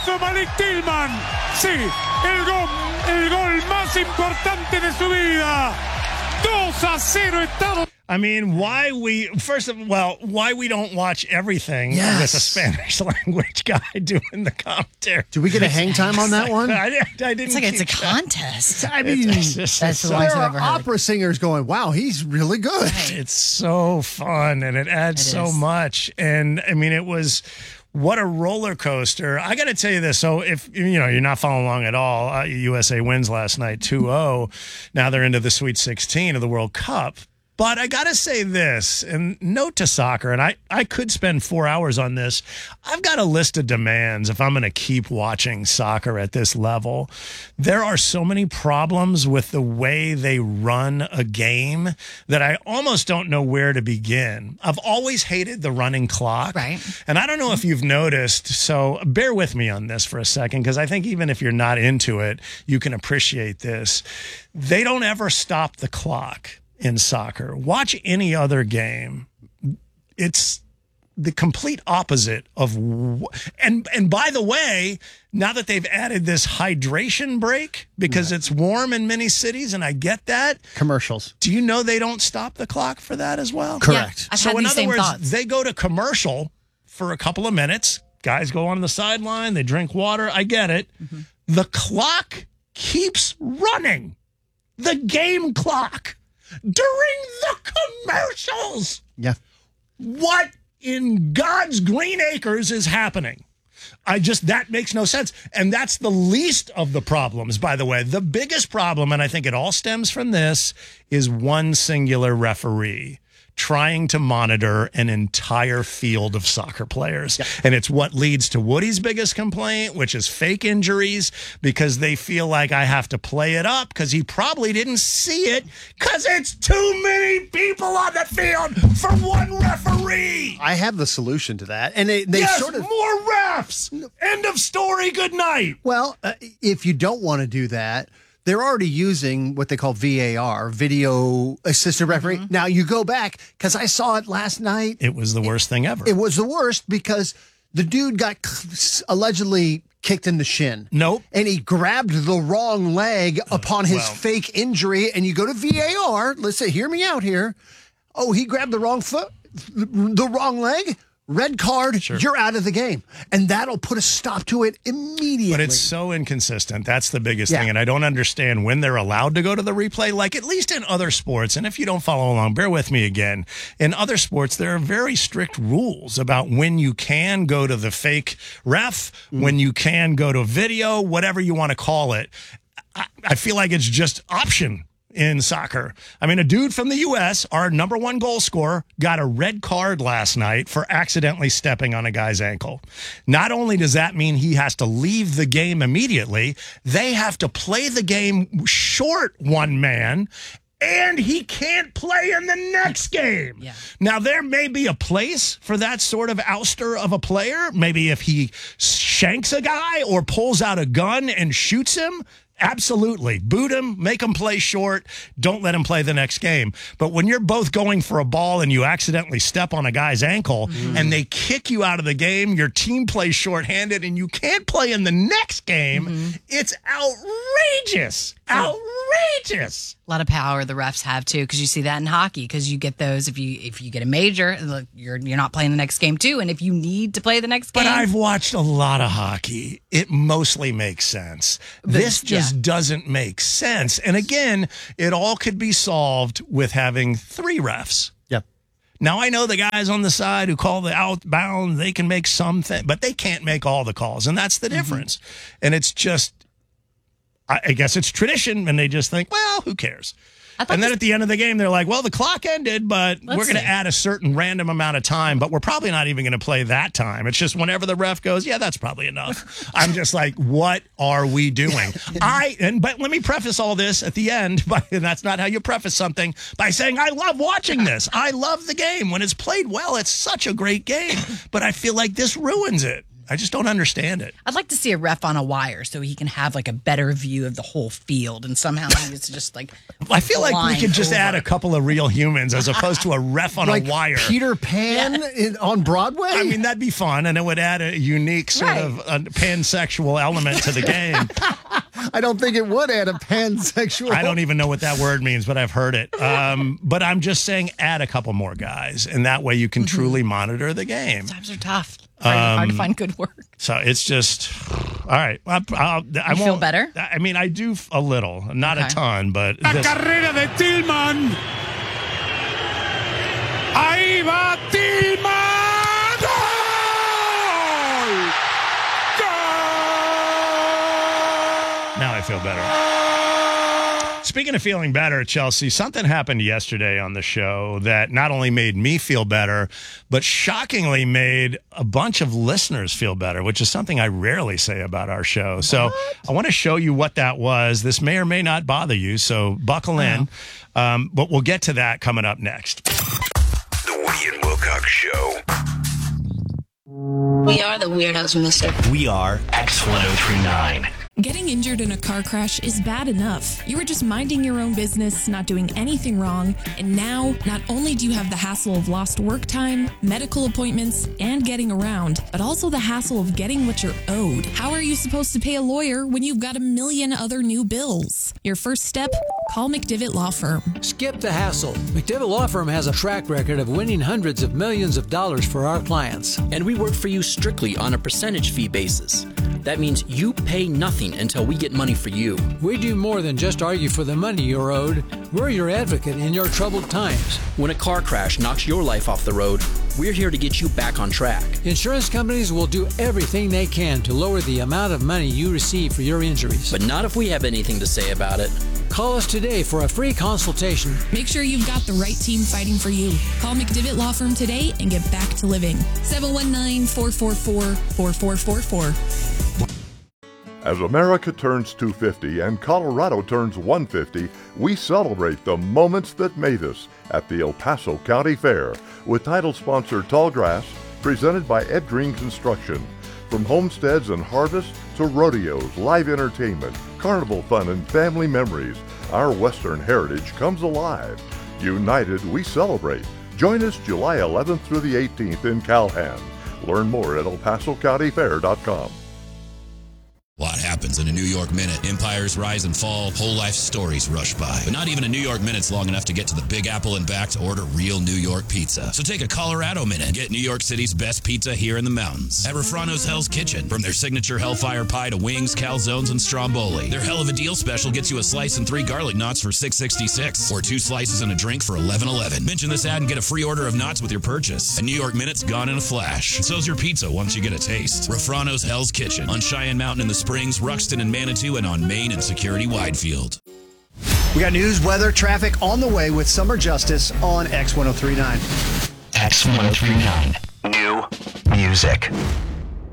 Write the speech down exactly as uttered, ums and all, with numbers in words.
hizo Malik Tillman. Sí, el gol, el gol más importante de su vida. dos a cero Estados. I mean, why we, first of all, well, why we don't watch everything Yes. with a Spanish language guy doing the commentary. Do we get a hang time on that one? I, didn't- I didn't It's like it's a keep track. contest. I mean, It's just- That's the so- longest there I've are ever heard. opera singers going, wow, he's really good. It's so fun and it adds It so is. much. And I mean, it was what a roller coaster. I got to tell you this. So if you know, you're not following along at all, uh, U S A wins last night two oh. Now they're into the Sweet sixteen of the World Cup. But I got to say this, and note to soccer, and I, I could spend four hours on this. I've got a list of demands if I'm going to keep watching soccer at this level. There are so many problems with the way they run a game that I almost don't know where to begin. I've always hated the running clock. Right. And I don't know if you've noticed, so bear with me on this for a second, because I think even if you're not into it, you can appreciate this. They don't ever stop the clock in soccer. Watch any other game. It's the complete opposite of wh- and and by the way, now that they've added this hydration break because it's warm in many cities, and I get that. Commercials. Do you know they don't stop the clock for that as well? Correct. I've so had in these other same words, thoughts. they go to commercial for a couple of minutes. Guys go on the sideline, they drink water. I get it. Mm-hmm. The clock keeps running. The game clock during the commercials. Yeah. What in God's green acres is happening? I just, that makes no sense. And that's the least of the problems, by the way. The biggest problem, and I think it all stems from this, is one singular referee trying to monitor an entire field of soccer players. Yeah. And it's what leads to Woody's biggest complaint, which is fake injuries, because they feel like I have to play it up because he probably didn't see it because it's too many people on the field for one referee. I have the solution to that. And they, they yes, sort of. more refs. End of story. Good night. Well, uh, if you don't want to do that, they're already using what they call V A R, video assistant referee. Mm-hmm. Now, you go back, because I saw it last night. It was the worst thing ever. It was the worst because the dude got c- allegedly kicked in the shin. Nope. And he grabbed the wrong leg upon his well. fake injury. And you go to V A R. Let's say, hear me out here. Oh, he grabbed the wrong foot, the wrong leg. Red card, Sure. You're out of the game. And that'll put a stop to it immediately. But it's so inconsistent. That's the biggest Yeah. thing. And I don't understand when they're allowed to go to the replay, like at least in other sports. And if you don't follow along, bear with me again. In other sports, there are very strict rules about when you can go to the fake ref, mm. when you can go to video, whatever you want to call it. I, I feel like it's just option in soccer. I mean, a dude from the U S, our number one goal scorer, got a red card last night for accidentally stepping on a guy's ankle. Not only does that mean he has to leave the game immediately, they have to play the game short one man, and he can't play in the next game. Yeah. Now, there may be a place for that sort of ouster of a player. Maybe if he shanks a guy or pulls out a gun and shoots him, absolutely. Boot him, make him play short, don't let him play the next game. But when you're both going for a ball and you accidentally step on a guy's ankle mm. and they kick you out of the game, your team plays shorthanded and you can't play in the next game, mm-hmm. it's outrageous. Outrageous. A lot of power the refs have too, because you see that in hockey. Because you get those if you if you get a major, look, you're you're not playing the next game too. And if you need to play the next game, but I've watched a lot of hockey. It mostly makes sense. But, this just yeah. doesn't make sense. And again, it all could be solved with having three refs. Yep. Now I know the guys on the side who call the outbound, they can make something, but they can't make all the calls, and that's the mm-hmm. difference. And it's just. I guess it's tradition, and they just think, well, who cares? And then at the end of the game, they're like, well, the clock ended, but Let's we're going to add a certain random amount of time, but we're probably not even going to play that time. It's just whenever the ref goes, yeah, that's probably enough. I'm just like, what are we doing? I and But let me preface all this at the end, by, and that's not how you preface something, by saying I love watching this. I love the game. When it's played well, it's such a great game, but I feel like this ruins it. I just don't understand it. I'd like to see a ref on a wire so he can have like a better view of the whole field, and somehow he's just like. I feel like we could just over. add a couple of real humans as opposed to a ref on like a wire. Peter Pan Yeah. in, on Broadway? I mean, that'd be fun, and it would add a unique sort Right. of uh, pansexual element to the game. I don't think it would add a pansexual. I don't even know what that word means, but I've heard it. Um, but I'm just saying add a couple more guys, and that way you can Mm-hmm. truly monitor the game. Times are tough. Hard, hard to find good work. So it's just, all right. I, I'll, I You feel won't- better? I mean, I do a little, not a Okay. ton, but La this, carrera de Tillman. Ahí va Tillman. ¡Gol! ¡Gol! now I feel better. Speaking of feeling better, Chelsea, something happened yesterday on the show that not only made me feel better, but shockingly made a bunch of listeners feel better, which is something I rarely say about our show. So I want to show you what that was. This may or may not bother you, so buckle in. Um, but we'll get to that coming up next. The Woody and Wilcox Show. We are the weirdos, mister. We are X one oh three nine. Getting injured in a car crash is bad enough. You were just minding your own business, not doing anything wrong, and now not only do you have the hassle of lost work time, medical appointments, and getting around, but also the hassle of getting what you're owed. How are you supposed to pay a lawyer when you've got a million other new bills? Your first step? Call McDivitt Law Firm. Skip the hassle. McDivitt Law Firm has a track record of winning hundreds of millions of dollars for our clients. And we work for you strictly on a percentage fee basis. That means you pay nothing until we get money for you. We do more than just argue for the money you're owed. We're your advocate in your troubled times. When a car crash knocks your life off the road, we're here to get you back on track. Insurance companies will do everything they can to lower the amount of money you receive for your injuries. But not if we have anything to say about it. Call us today for a free consultation. Make sure you've got the right team fighting for you. Call McDivitt Law Firm today and get back to living. seven one nine, four four four, four four four four. As America turns two hundred fifty and Colorado turns one hundred fifty, we celebrate the moments that made us at the El Paso County Fair with title sponsor Tallgrass, presented by Ed Green Construction. From homesteads and harvests to rodeos, live entertainment, carnival fun, and family memories, our Western heritage comes alive. United, we celebrate. Join us July eleventh through the eighteenth in Calhan. Learn more at el paso county fair dot com. A lot happens in a New York minute. Empires rise and fall, whole life stories rush by. But not even a New York minute's long enough to get to the Big Apple and back to order real New York pizza. So take a Colorado minute and get New York City's best pizza here in the mountains. At Refrano's Hell's Kitchen. From their signature Hellfire Pie to wings, calzones, and stromboli. Their Hell of a Deal special gets you a slice and three garlic knots for six sixty-six, or two slices and a drink for eleven eleven. Mention this ad and get a free order of knots with your purchase. A New York minute's gone in a flash. So's your pizza once you get a taste. Refrano's Hell's Kitchen on Cheyenne Mountain in the Springs, Ruxton and Manitou, and on Main and Security Widefield. We got news, weather, traffic on the way with Summer Justice on X one oh three nine. X one oh three nine. New music.